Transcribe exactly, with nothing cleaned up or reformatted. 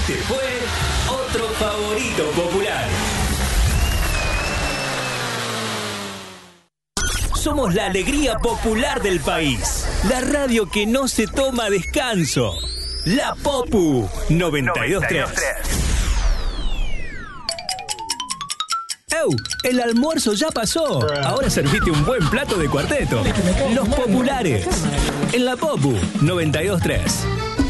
Este fue otro favorito popular. Somos la alegría popular del país. La radio que no se toma descanso. La Popu noventa y dos punto tres. ¡Ew! El almuerzo ya pasó. Ahora serviste un buen plato de cuarteto. Los populares. En la Popu noventa y dos punto tres.